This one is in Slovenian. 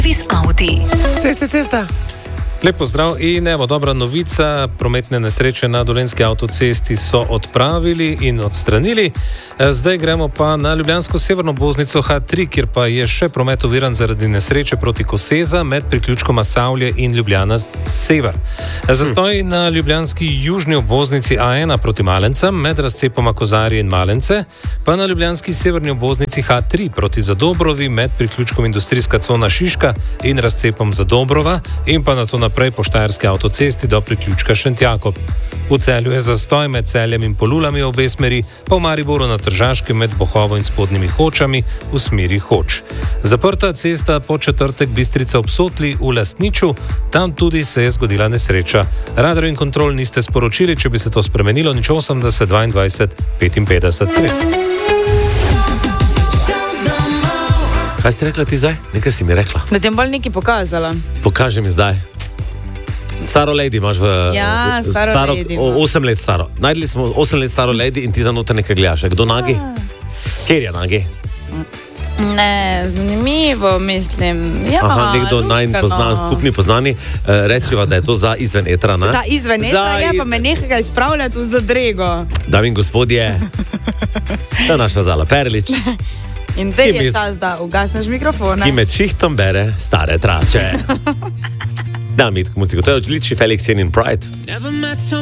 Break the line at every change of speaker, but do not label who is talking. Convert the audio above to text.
Vis Audi.
Cesta.
Lepo zdrav in evo dobra novica, prometne nesreče na Dolenjski avtocesti so odpravili in odstranili. Zdaj gremo pa na ljubljansko severno obvoznico H3, kjer pa je še promet oviran zaradi nesreče proti Koseza med priključkoma Savlje in Ljubljana sever. Zastoj na ljubljanski južni obvoznici A1 proti Malencem med razcepoma Kozarje in Malence, pa na ljubljanski severni obvoznici H3 proti Zadobrovi med priključkom industrijska cona Šiška in razcepom Zadobrova in pa na to naprej po Štajerski avtocesti do priključka Šentjakob. V Celju je zastoj med Celjem in Polulami v obe smeri, pa v Mariboru na Tržaškem med Bohovo in Spodnjimi Hočami v smeri Hoč. Zaprta cesta po četrtek Bistrica ob Sotli v Lastniču, tam tudi se je zgodila nesreča. Radar in kontrol niste sporočili, če bi se to spremenilo, nič 80 22 55 sred.
Kaj si rekla ti zdaj? Nekaj si mi rekla.
Da ti bom bolj nekaj pokazala.
Pokaži mi zdaj. Staro lady imaš v...
Ja, staro lady imam.
8 let staro. Najdli smo 8 let staro lady in ti za noter nekaj gledaš. Kdo nagi? Kjer je nagi?
Ne, zanimivo, mislim. Ja,
aha, nekdo najpoznan, skupni poznani. Rečiva, da je to za izven etra, ne?
Za izven etra, ja, pa me nekaj izpravljati v zadrego.
Dame in gospodje, to je naša Zala Perlič.
In zdaj je čas, da ugasneš mikrofone.
Ki med šihtom bere stare trače. Da, Mitko, muziko, to je odlični Felix Jen in Pride.